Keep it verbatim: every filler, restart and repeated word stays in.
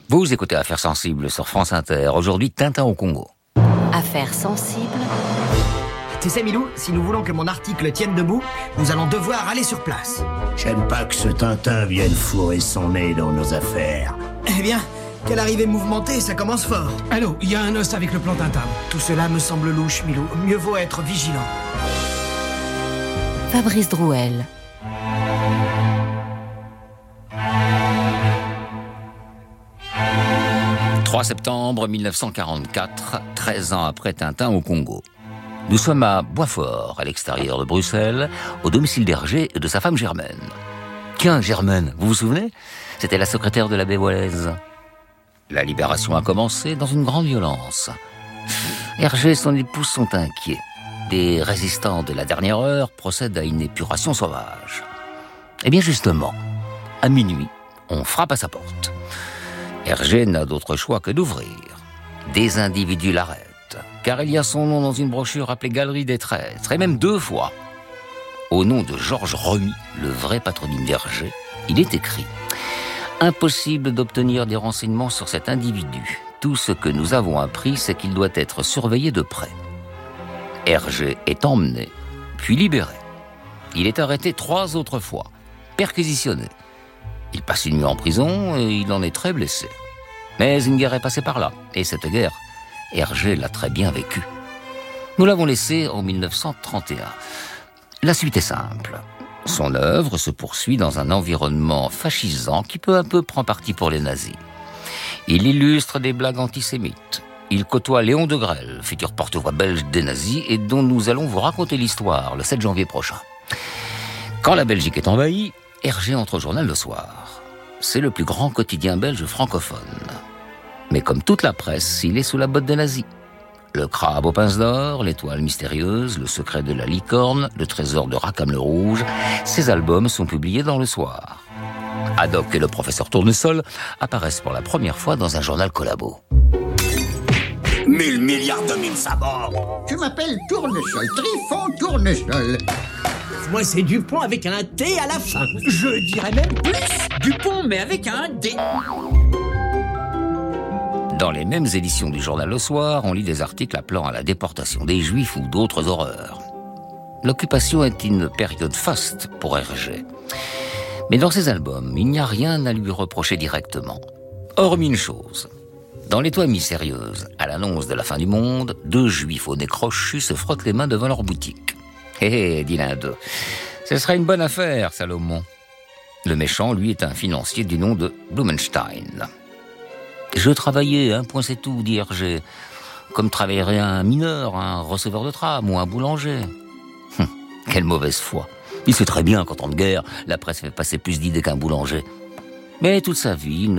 Vous écoutez Affaires sensibles sur France Inter. Aujourd'hui, Tintin au Congo. Affaires sensibles. Tu sais, Milou, si nous voulons que mon article tienne debout, nous allons devoir aller sur place. J'aime pas que ce Tintin vienne fourrer son nez dans nos affaires. Eh bien, quelle arrivée mouvementée, ça commence fort. Allô, il y a un os avec le plan Tintin. Tout cela me semble louche, Milou. Mieux vaut être vigilant. Fabrice Drouel. trois septembre mille neuf cent quarante-quatre, treize ans après Tintin au Congo. Nous sommes à Boisfort, à l'extérieur de Bruxelles, au domicile d'Hergé et de sa femme Germaine. Tiens, Germaine, vous vous souvenez ? C'était la secrétaire de l'abbé Walaise. La libération a commencé dans une grande violence. Hergé et son épouse sont inquiets. Des résistants de la dernière heure procèdent à une épuration sauvage. Eh bien justement, à minuit, on frappe à sa porte. Hergé n'a d'autre choix que d'ouvrir. Des individus l'arrêtent, car il y a son nom dans une brochure appelée Galerie des Traîtres, et même deux fois. Au nom de Georges Remy, le vrai patronyme d'Hergé, il est écrit « Impossible d'obtenir des renseignements sur cet individu. Tout ce que nous avons appris, c'est qu'il doit être surveillé de près. » Hergé est emmené, puis libéré. Il est arrêté trois autres fois, perquisitionné. Il passe une nuit en prison et il en est très blessé. Mais une guerre est passée par là, et cette guerre, Hergé l'a très bien vécue. Nous l'avons laissé en mille neuf cent trente et un. La suite est simple. Son œuvre se poursuit dans un environnement fascisant qui peu à peu prend parti pour les nazis. Il illustre des blagues antisémites. Il côtoie Léon de Grelle, futur porte-voix belge des nazis, et dont nous allons vous raconter l'histoire le sept janvier prochain. Quand la Belgique est envahie, Hergé entre au journal le soir. C'est le plus grand quotidien belge francophone. Mais comme toute la presse, il est sous la botte des nazis. Le crabe aux pinces d'or, l'étoile mystérieuse, le secret de la licorne, le trésor de Rackham le Rouge, ces albums sont publiés dans le soir. Haddock et le professeur Tournesol apparaissent pour la première fois dans un journal collabo. Mille milliards de mille sabords. Je m'appelle Tournesol, Trifon Tournesol. Moi, c'est Dupont avec un T à la fin. Je dirais même plus Dupont, mais avec un D. Dans les mêmes éditions du journal Le Soir, on lit des articles appelant à la déportation des Juifs ou d'autres horreurs. L'occupation est une période faste pour Hergé. Mais dans ses albums, il n'y a rien à lui reprocher directement. Hormis une chose. Dans l'étoile mystérieuse, à l'annonce de la fin du monde, deux Juifs au nez crochu se frottent les mains devant leur boutique. Hé hé, dit l'un d'eux. Ce serait une bonne affaire, Salomon. Le méchant, lui, est un financier du nom de Blumenstein. Je travaillais, un point c'est tout, dit Hergé. Comme travaillerait un mineur, un receveur de tram ou un boulanger. Hum, quelle mauvaise foi. Il sait très bien qu'en temps de guerre, la presse fait passer plus d'idées qu'un boulanger. Mais toute sa vie, il ne